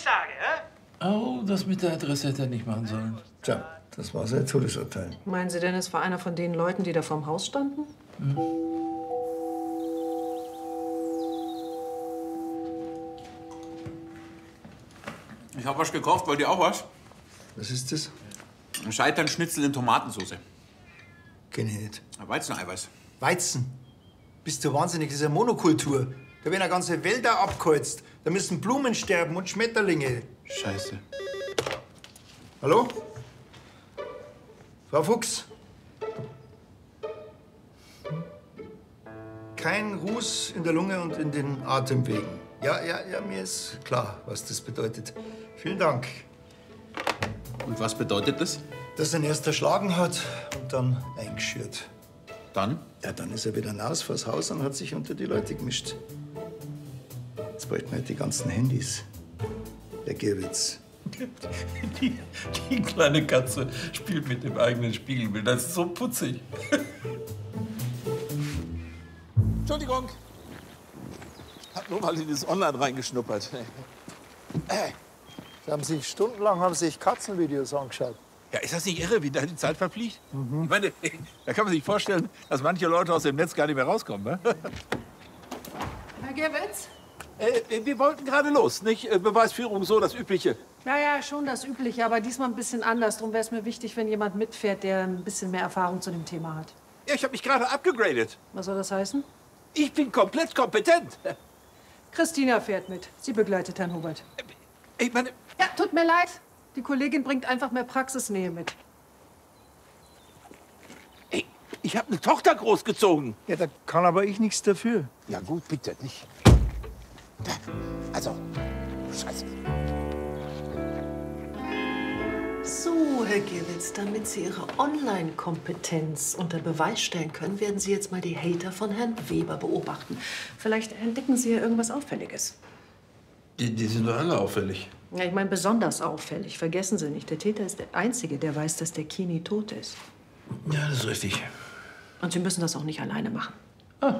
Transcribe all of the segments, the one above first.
sage, hä? Oh, das mit der Adresse hätte er nicht machen sollen. Tja, das war sein Todesurteil. Meinen Sie denn, es war einer von den Leuten, die da vorm Haus standen? Ich habe was gekauft. Wollt ihr auch was? Was ist das? Scheiternschnitzel in Tomatensauce. Kenn ich nicht. Weizeneiweiß. Weizen? Bist du wahnsinnig? Das ist eine Monokultur. Da werden ja ganze Wälder abgeholzt. Da müssen Blumen sterben und Schmetterlinge. Scheiße. Hallo? Frau Fuchs? Kein Ruß in der Lunge und in den Atemwegen. Ja, mir ist klar, was das bedeutet. Vielen Dank. Und was bedeutet das? Dass er ihn erst erschlagen hat und dann eingeschürt. Dann? Ja, dann ist er wieder hinaus vors Haus und hat sich unter die Leute gemischt. Jetzt bräuchten wir halt die ganzen Handys. Der Gierwitz. Die kleine Katze spielt mit dem eigenen Spiegelbild. Das ist so putzig. Entschuldigung. Hab nur mal in das Online reingeschnuppert. Stundenlang haben sich Katzenvideos angeschaut. Ja, ist das nicht irre, wie da die Zeit verfliegt? Ich meine, da kann man sich vorstellen, dass manche Leute aus dem Netz gar nicht mehr rauskommen. Ne? Herr Gewitz? Wir wollten gerade los, nicht? Beweisführung, so das Übliche. Ja, schon das Übliche, aber diesmal ein bisschen anders. Darum wäre es mir wichtig, wenn jemand mitfährt, der ein bisschen mehr Erfahrung zu dem Thema hat. Ja, ich habe mich gerade abgegradet. Was soll das heißen? Ich bin komplett kompetent. Christina fährt mit. Sie begleitet Herrn Hubert. Ich meine... Ja, tut mir leid. Die Kollegin bringt einfach mehr Praxisnähe mit. Ich habe eine Tochter großgezogen. Ja, da kann aber ich nichts dafür. Ja gut, bitte nicht. Also, Scheiße. So, Herr Gewitz, damit Sie Ihre Online-Kompetenz unter Beweis stellen können, werden Sie jetzt mal die Hater von Herrn Weber beobachten. Vielleicht entdecken Sie ja irgendwas Auffälliges. Die sind doch alle auffällig. Ja, ich meine besonders auffällig. Vergessen Sie nicht, der Täter ist der Einzige, der weiß, dass der Kini tot ist. Ja, das ist richtig. Und Sie müssen das auch nicht alleine machen. Ah.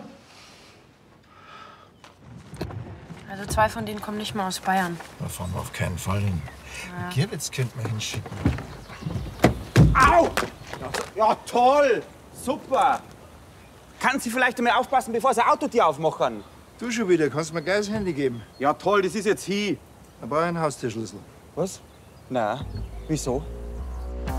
Also 2 von denen kommen nicht mal aus Bayern. Da fahren wir auf keinen Fall hin. Ja. Gierwitz könnte man hinschicken. Au! Ja, toll! Super! Kann Sie vielleicht einmal aufpassen, bevor Sie Autotür aufmachen? Du schon wieder, kannst mir gleich das Handy geben. Ja, toll, das ist jetzt hier. Da brauche ich einen Haustürschlüssel. Was? Na, wieso?